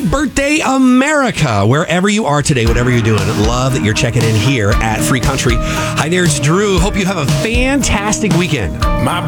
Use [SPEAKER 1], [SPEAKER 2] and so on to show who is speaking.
[SPEAKER 1] Happy birthday, America, wherever you are today, whatever you're doing. Love that you're checking in here at Free Country. Hi there, it's Drew. Hope you have a fantastic weekend.
[SPEAKER 2] My